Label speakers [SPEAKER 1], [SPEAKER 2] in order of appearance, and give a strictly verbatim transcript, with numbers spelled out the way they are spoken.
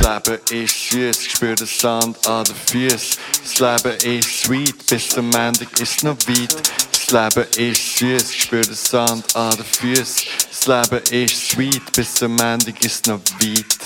[SPEAKER 1] Leben ist süß, ich spür den Sand an den Füßen. Das Leben ist sweet, bis zum Ende ist noch weit. Das Leben ist süß, ich spür den Sand an den Füßen. Das Leben ist sweet, bis zum Ende ist noch weit.